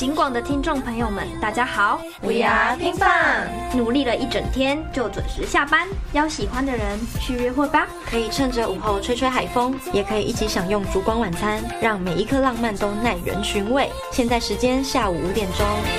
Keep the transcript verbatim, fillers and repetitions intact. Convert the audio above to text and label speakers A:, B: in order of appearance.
A: 景广的听众朋友们，大家好
B: ，We are 乒乓，
A: 努力了一整天就准时下班，邀喜欢的人去约会吧。
C: 可以趁着午后吹吹海风，也可以一起享用烛光晚餐，让每一刻浪漫都耐人寻味。现在时间下午五点钟。